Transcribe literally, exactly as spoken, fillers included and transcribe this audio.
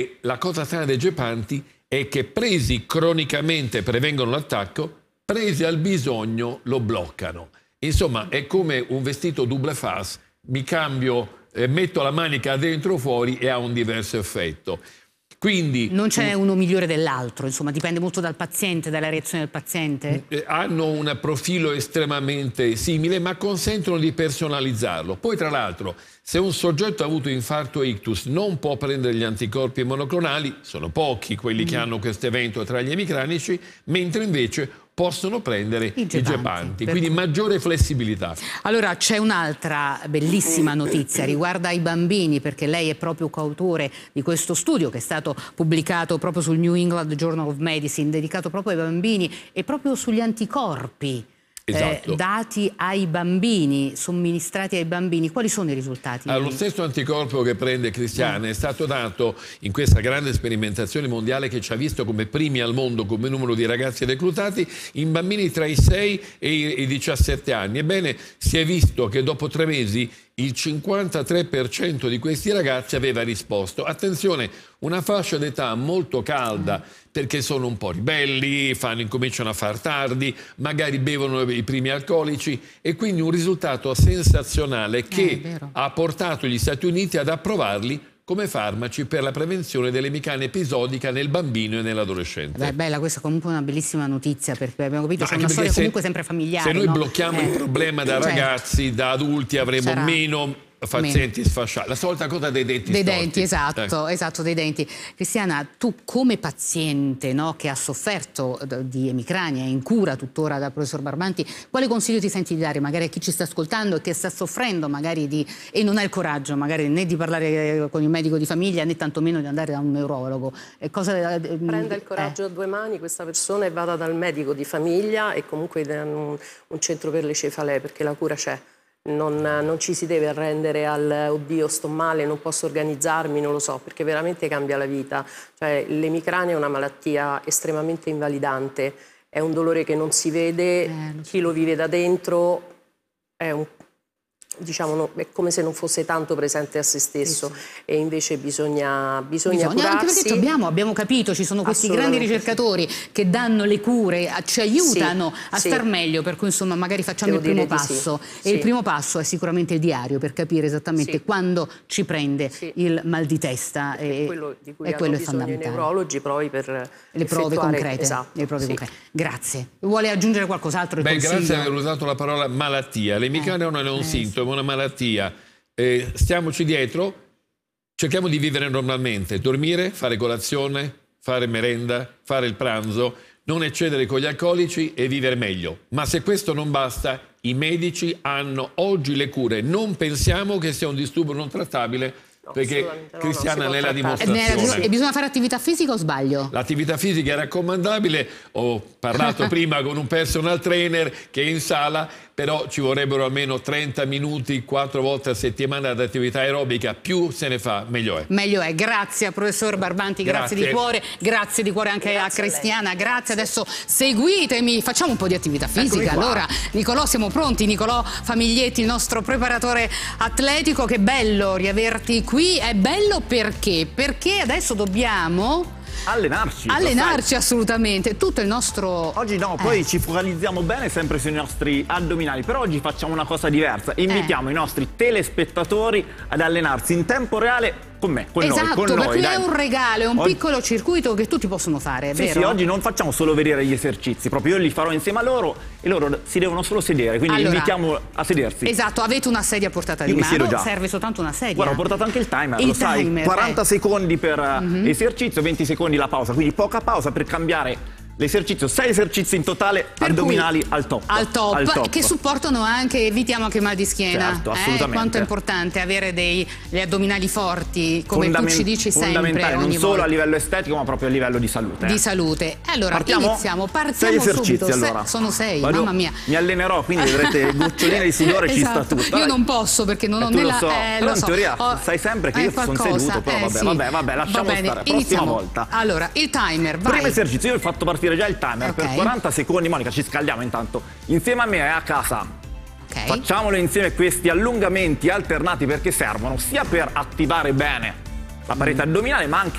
E la cosa strana dei gepanti è che presi cronicamente prevengono l'attacco, presi al bisogno lo bloccano. Insomma, è come un vestito double face, mi cambio, eh, metto la manica dentro o fuori e ha un diverso effetto. Quindi, non c'è uno migliore dell'altro, insomma, dipende molto dal paziente, dalla reazione del paziente? Eh, hanno un profilo estremamente simile, ma consentono di personalizzarlo. Poi, tra l'altro, se un soggetto ha avuto infarto e ictus non può prendere gli anticorpi monoclonali, sono pochi quelli mm. che hanno questo evento tra gli emicranici, mentre invece possono prendere i gepanti, i gepanti quindi cui... maggiore flessibilità. Allora c'è un'altra bellissima notizia, riguarda i bambini, perché lei è proprio coautore di questo studio che è stato pubblicato proprio sul New England Journal of Medicine, dedicato proprio ai bambini e proprio sugli anticorpi. Esatto. Eh, dati ai bambini, somministrati ai bambini. Quali sono i risultati? Allora, lo stesso anticorpo che prende Cristiana eh. è stato dato in questa grande sperimentazione mondiale che ci ha visto come primi al mondo come numero di ragazzi reclutati in bambini tra i sei e i diciassette anni. Ebbene, si è visto che dopo tre mesi il cinquantatré per cento di questi ragazzi aveva risposto. Attenzione, una fascia d'età molto calda, perché sono un po' ribelli, fanno, incominciano a far tardi, magari bevono i primi alcolici, e quindi un risultato sensazionale che eh, ha portato gli Stati Uniti ad approvarli come farmaci per la prevenzione dell'emicrania episodica nel bambino e nell'adolescente. Beh, bella, questa è comunque una bellissima notizia, perché abbiamo capito c'è una storia se, comunque sempre familiare. Se noi no? blocchiamo eh, il problema da certo. ragazzi, da adulti avremo Sarà... meno pazienti sfasciati. La solita cosa dei denti dei storti. denti, esatto, eh. esatto, dei denti. Cristiana, tu come paziente, no, che ha sofferto di emicrania, è in cura tuttora dal professor Barbanti, quale consiglio ti senti di dare magari a chi ci sta ascoltando e che sta soffrendo magari di e non ha il coraggio magari né di parlare con il medico di famiglia né tantomeno di andare da un neurologo? E cosa, prenda il coraggio eh. a due mani questa persona e vada dal medico di famiglia e comunque un, un centro per le cefalee, perché la cura c'è. Non, non ci si deve arrendere al oddio sto male, non posso organizzarmi, non lo so, perché veramente cambia la vita. Cioè, l'emicrania è una malattia estremamente invalidante, è un dolore che non si vede, eh, chi lo vive da dentro è un diciamo no, è come se non fosse tanto presente a se stesso, sì, sì. E invece bisogna, bisogna, bisogna curarsi. Anche perché abbiamo, abbiamo capito, ci sono questi grandi ricercatori sì. che danno le cure, ci aiutano sì, a sì. star meglio, per cui insomma magari facciamo Devo il primo passo sì. e sì. il primo passo è sicuramente il diario, per capire esattamente sì. quando ci prende sì. il mal di testa e quello di cui e quello hanno è bisogno i neurologi poi per le prove concrete, esatto, le prove sì. concrete. Grazie. Vuole aggiungere qualcos'altro? Beh, grazie per aver usato la parola malattia. L'emicrania eh. non è un eh, sintomo, è una malattia. Eh, stiamoci dietro, cerchiamo di vivere normalmente, dormire, fare colazione, fare merenda, fare il pranzo, non eccedere con gli alcolici e vivere meglio. Ma se questo non basta, i medici hanno oggi le cure. Non pensiamo che sia un disturbo non trattabile, no, perché no, Cristiana ne è la dimostrazione. E bisogna fare attività fisica o sbaglio? L'attività fisica è raccomandabile. Ho parlato prima con un personal trainer che è in sala, però ci vorrebbero almeno trenta minuti, quattro volte a settimana di attività aerobica, più se ne fa, meglio è. Meglio è. Grazie a professor Barbanti, grazie, grazie di cuore, grazie di cuore anche grazie a Cristiana, a grazie. Adesso seguitemi, facciamo un po' di attività fisica. Allora, Nicolò, siamo pronti? Nicolò Famiglietti, il nostro preparatore atletico, che bello riaverti qui, è bello perché? Perché adesso dobbiamo... Allenarci. Allenarci assolutamente, tutto il nostro... Oggi no, poi eh. ci focalizziamo bene sempre sui nostri addominali, però oggi facciamo una cosa diversa, invitiamo eh. i nostri telespettatori ad allenarsi in tempo reale con me, con esatto, noi, con per noi. Cui Dai. è un regalo, è un oggi... piccolo circuito che tutti possono fare, è sì, vero? Sì, oggi non facciamo solo vedere gli esercizi, proprio io li farò insieme a loro e loro si devono solo sedere, quindi allora, li invitiamo a sedersi. Esatto, avete una sedia a portata di io mano, già. serve soltanto una sedia. Guarda, ho portato anche il timer, il lo sai, timer, quaranta eh. secondi per mm-hmm. esercizio, venti secondi la pausa, quindi poca pausa per cambiare l'esercizio, sei esercizi in totale, per addominali al top. Al top, al top. Che supportano anche, evitiamo anche mal di schiena. Certo, assolutamente. Eh, quanto è importante avere dei, gli addominali forti, come tu ci dici sempre. Fondamentale, non ogni solo volta. a livello estetico, ma proprio a livello di salute. Di eh. salute. Allora, partiamo? iniziamo, partiamo sei esercizi, subito. allora. Se, sono sei, Vado, mamma mia. Mi allenerò, quindi vedrete goccioline di sudore, esatto. ci sta tutto. Io non posso perché non eh, ho nella... So. Eh, però lo in so. teoria ho, sai sempre che io sono seduto, però eh, vabbè, sì. vabbè, vabbè, lasciamo Va bene, stare. Prossima iniziamo. volta. Allora, il timer, vai. Primo esercizio, io ho fatto partire già il timer okay. per quaranta secondi. Monica, ci scaldiamo intanto. Insieme a me e a casa. Okay. Facciamolo insieme questi allungamenti alternati perché servono sia per attivare bene la parete mm. addominale, ma anche